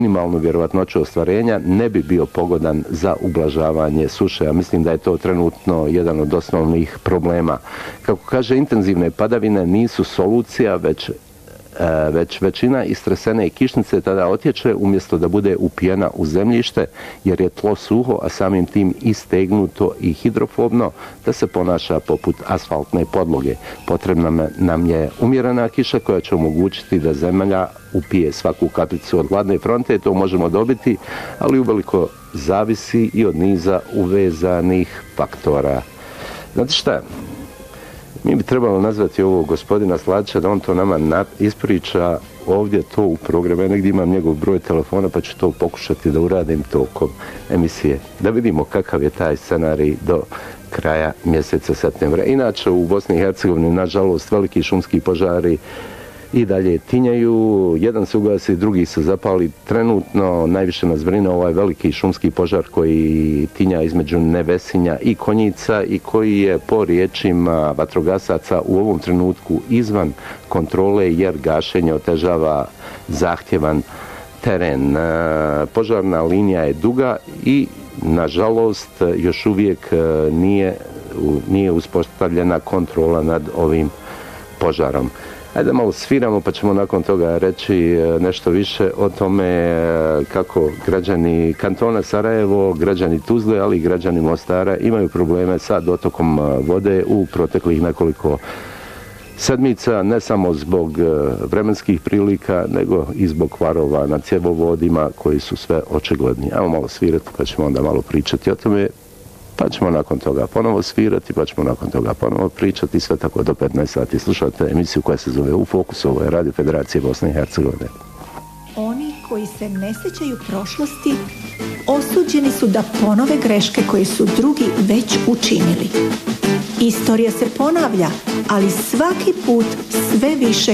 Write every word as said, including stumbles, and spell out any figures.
minimalnu vjerovatnoću ostvarenja ne bi bio pogodan za ublažavanje suše. Ja mislim da je to trenutno jedan od osnovnih problema. Kako kaže, intenzivne padavine nisu solucija, već već većina istresene kišnice tada otječe umjesto da bude upijena u zemljište, jer je tlo suho, a samim tim istegnuto i hidrofobno, da se ponaša poput asfaltne podloge. Potrebna nam je umjerena kiša koja će omogućiti da zemlja upije svaku kapljicu od hladne fronte. To možemo dobiti, ali uveliko zavisi i od niza uvezanih faktora. Znate šta? Mi bi trebalo nazvati ovog gospodina Sladića da on to nama ispriča ovdje to u programu. Ja negdje imam njegov broj telefona pa ću to pokušati da uradim tokom emisije. Da vidimo kakav je taj scenarij do kraja mjeseca septembra. Inače u Bosni i Hercegovini, nažalost, veliki šumski požari i dalje tinjaju. Jedan se ugasi, drugi se zapali. Trenutno najviše nas brine ovaj veliki šumski požar koji tinja između Nevesinja i Konjica i koji je po riječima vatrogasaca u ovom trenutku izvan kontrole jer gašenje otežava zahtjevan teren. Požarna linija je duga i nažalost još uvijek nije, nije uspostavljena kontrola nad ovim požarom. Ajde malo sviramo pa ćemo nakon toga reći nešto više o tome kako građani kantona Sarajevo, građani Tuzle, ali i građani Mostara imaju probleme sa dotokom vode u proteklih nekoliko sedmica, ne samo zbog vremenskih prilika, nego i zbog kvarova na cjevovodima koji su sve očigledni. Ajmo malo svirati pa ćemo onda malo pričati o tome. Pa ćemo nakon toga ponovo svirati, pa ćemo nakon toga ponovo pričati, sve tako do petnaest sati. Slušate emisiju koja se zove U fokusu, ovo je Radio Federacije Bosne i Hercegovine. Oni koji se ne sjećaju prošlosti, osuđeni su da ponove greške koje su drugi već učinili. Istorija se ponavlja, ali svaki put sve više